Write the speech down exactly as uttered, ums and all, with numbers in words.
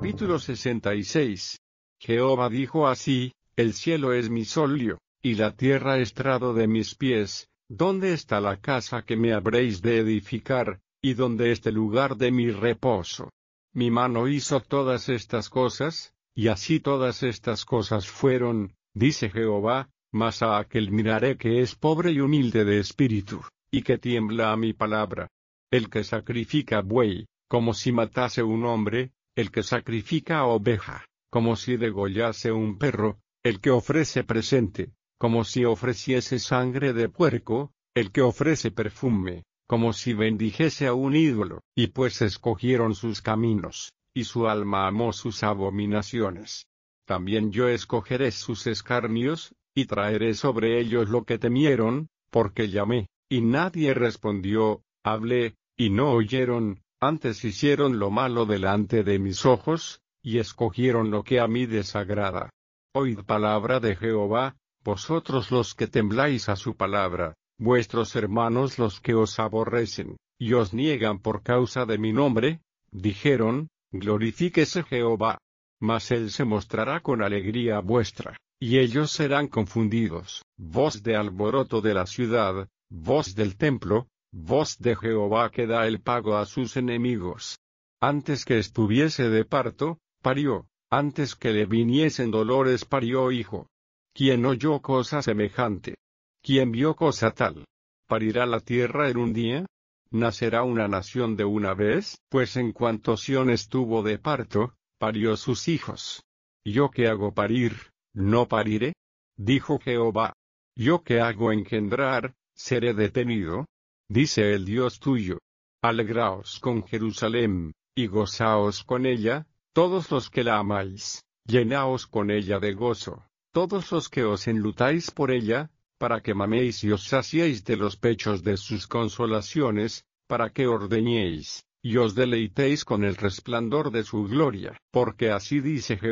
Capítulo sesenta y seis. Jehová dijo así: El cielo es mi solio, y la tierra estrado de mis pies. ¿Dónde está la casa que me habréis de edificar, y dónde este lugar de mi reposo? Mi mano hizo todas estas cosas, y así todas estas cosas fueron, dice Jehová, mas a aquel miraré que es pobre y humilde de espíritu, y que tiembla a mi palabra. El que sacrifica buey, como si matase un hombre, el que sacrifica oveja, como si degollase un perro, el que ofrece presente, como si ofreciese sangre de puerco, el que ofrece perfume, como si bendijese a un ídolo, y pues escogieron sus caminos, y su alma amó sus abominaciones. También yo escogeré sus escarnios, y traeré sobre ellos lo que temieron, porque llamé, y nadie respondió, hablé, y no oyeron, antes hicieron lo malo delante de mis ojos, y escogieron lo que a mí desagrada. Oíd palabra de Jehová, vosotros los que tembláis a su palabra, vuestros hermanos los que os aborrecen, y os niegan por causa de mi nombre, dijeron, glorifíquese Jehová. Mas él se mostrará con alegría vuestra, y ellos serán confundidos. Voz de alboroto de la ciudad, voz del templo, voz de Jehová que da el pago a sus enemigos. Antes que estuviese de parto, parió, antes que le viniesen dolores parió hijo. ¿Quién oyó cosa semejante? ¿Quién vio cosa tal? ¿Parirá la tierra en un día? ¿Nacerá una nación de una vez? Pues en cuanto Sión estuvo de parto, parió sus hijos. ¿Yo que hago parir, no pariré? Dijo Jehová. ¿Yo que hago engendrar, seré detenido? Dice el Dios tuyo. Alegraos con Jerusalén, y gozaos con ella, todos los que la amáis, llenaos con ella de gozo, todos los que os enlutáis por ella, para que maméis y os saciéis de los pechos de sus consolaciones, para que ordeñéis, y os deleitéis con el resplandor de su gloria, porque así dice Jehová.